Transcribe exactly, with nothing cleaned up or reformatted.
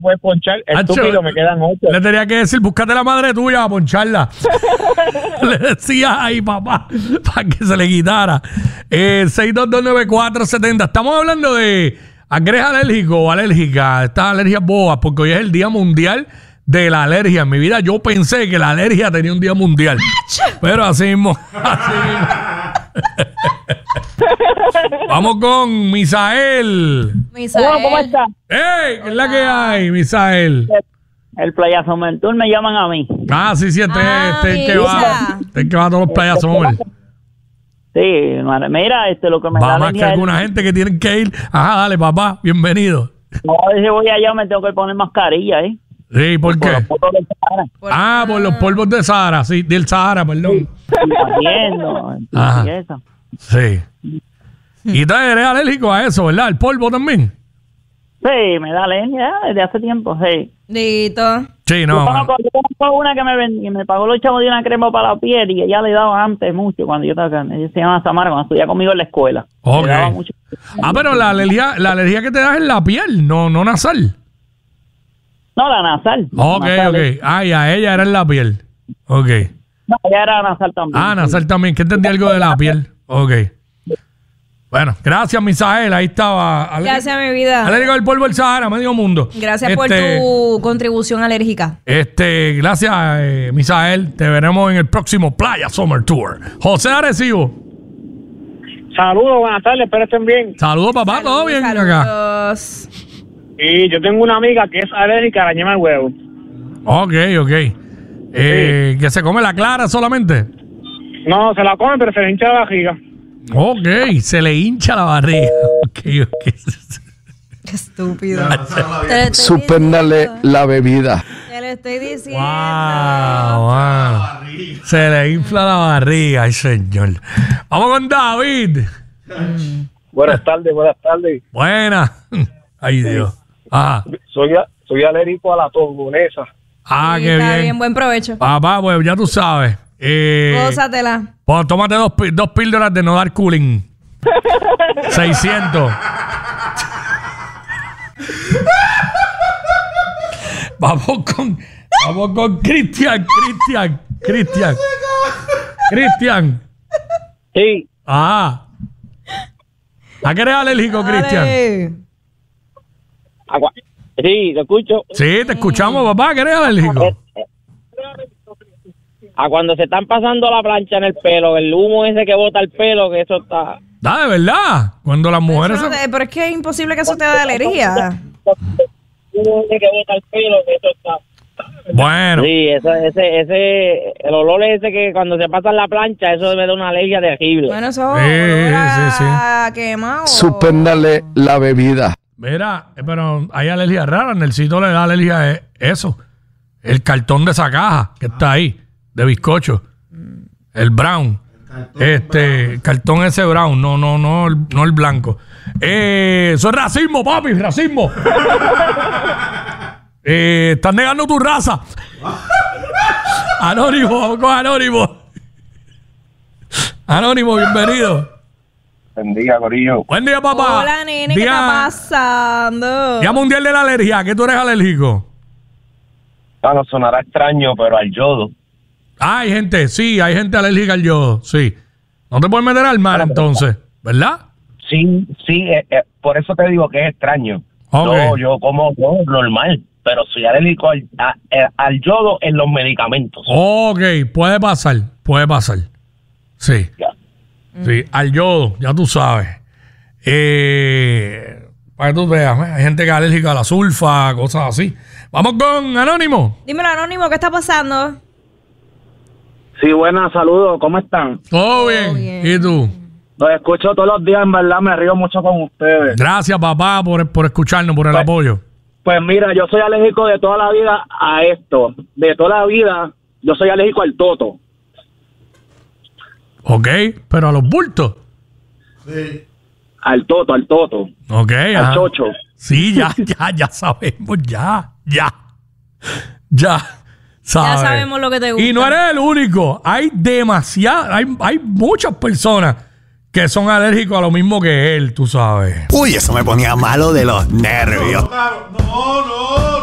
puedes ponchar. Estúpido, Acho, me quedan ocho. Le tenía que decir, búscate la madre tuya a poncharla. Le decía ahí, papá, para que se le quitara. Eh, seis dos dos nueve cuatro siete cero. Estamos hablando de... ¿Eres alérgico o alérgica? Estas alergias bobas, porque hoy es el Día Mundial de la Alergia. En mi vida yo pensé que la alergia tenía un día mundial. Pero así mismo. Así mismo. Vamos con Misael. Misael. Bueno, ¿cómo estás? ¡Ey! ¿Qué es la que hay, Misael? El Playa Summer Tour me llaman a mí. Ah, sí, sí, este Ah, este es el que va. Este es el que va a todos los Playa Summer. Sí, madre, mira, este lo que me Va da más que alergia alguna es- gente que tienen que ir. Ajá, dale, papá, bienvenido. No, si voy allá me tengo que poner mascarilla, ¿eh? Sí, ¿por Por qué? los polvos de Sahara. Ah, por los polvos de Sahara, sí, del Sahara, perdón. Haciendo, Ajá. y eso. Sí. Y tú eres alérgico a eso, ¿verdad? ¿El polvo también? Sí, me da alergia desde hace tiempo, sí. Dito. Sí, Yo no. conozco, yo conozco una que me, ven- que me pagó los chavos de una crema para la piel y ella le daba antes mucho cuando yo estaba acá. Ella se llama Samara, cuando estudiaba conmigo en la escuela. Ok. Le daba mucho. Ah, pero la alergia, la alergia que te das es en la piel, no, no nasal. No, la nasal. Ok, Nasal, ok. Ah, y a ella era en la piel. Ok. No, ella era nasal también. Ah, nasal también, que entendí algo de la piel. Ok. Bueno, gracias, Misael. Ahí estaba. Alérgico- Gracias, mi vida. Alérgico al polvo del Sahara, medio mundo. Gracias por Este, tu contribución alérgica. Este, gracias, eh, Misael. Te veremos en el próximo Playa Summer Tour. José Arecibo. Saludos, buenas tardes, espero estén bien. Saludos, papá. ¿Todo bien acá? Saludos. Y yo tengo una amiga que es alérgica a la yema del huevo. Ok, ok. Eh, ¿Que se come la clara solamente? No, se la come, pero se le hincha la barriga. Ok, se le hincha la barriga. Ok, ok. Qué estúpido. Te lo estoy Suspéndale diciendo. la bebida. Te lo estoy diciendo. Wow, wow. Se le infla la barriga, ay señor. Vamos con David. Buenas tardes, buenas tardes. Buena. Ay Dios. Ah, Soy, a- soy alérgico a la torgonesa. ah, Sí, qué está bien. bien, buen provecho. Papá, pues ya tú sabes. Eh, Gózatela. pues, tómate dos, pi- dos píldoras de no dar cooling. seiscientos. Vamos con Vamos con Cristian, Cristian, Cristian. Cristian. Sí, Ah. ¿A qué eres alérgico, Cristian? Dale. agua. Sí, te escucho. Sí, te escuchamos, papá. ¿A qué eres alérgico? A cuando se están pasando la plancha en el pelo, el humo ese que bota el pelo, que eso está... Ah, de verdad. Cuando las mujeres Eso no se... te- pero es que es imposible que eso te dé alergia. El humo ese que bota el pelo, que eso está... Bueno. Sí, eso, ese, ese, el olor ese que cuando se pasa en la plancha, eso me da una alergia terrible. Bueno, eso Sí, olor a sí, sí. quemado. Suspéndale la bebida. Mira, eh, pero hay alergias raras. Nelsito le da alergia a eso. El cartón de esa caja que está ahí, de bizcocho. El brown. Este, el cartón ese brown, no, no, no, el- no el blanco. Eh, eso es racismo, papi, racismo. eh, están negando tu raza. Anónimo, vamos con Anónimo. Anónimo, bienvenido. Bendiga, corillo. Buen día, papá. Hola, nene, ¿qué Día- está pasando? Día Mundial de la Alergia. ¿A qué tú eres alérgico? Ah, no sonará extraño, pero al yodo. Ah, hay gente, sí, hay gente alérgica al yodo, sí. No te puedes meter al mar entonces, ¿verdad? Sí, sí, eh, eh, por eso te digo que es extraño. Ok. Yo, yo como yo, normal, pero soy alérgico al, a- eh, al yodo en los medicamentos. Ok, puede pasar, puede pasar. Sí, Ya. sí, al yodo, ya tú sabes. Eh, para que tú veas, ¿eh? Hay gente que es alérgica a la sulfa, cosas así. Vamos con Anónimo. Dímelo, Anónimo, ¿qué está pasando? Sí, buenas, saludos, ¿cómo están? Todo bien. bien. ¿Y tú? Los escucho todos los días, en verdad, me río mucho con ustedes. Gracias, papá, por, por escucharnos, por el Pues- apoyo. Pues mira, yo soy alérgico de toda la vida a esto. De toda la vida, yo soy alérgico al toto. Ok, pero a los bultos. Al toto, al toto. Ok, Al ajá. chocho. Sí, ya, ya, ya sabemos, ya, ya, ya. Ya sabes. sabemos lo que te gusta. Y no eres el único. Hay demasiadas, hay, hay muchas personas que son alérgicos a lo mismo que él, tú sabes. Uy, eso me ponía malo de los nervios. Claro, no, no,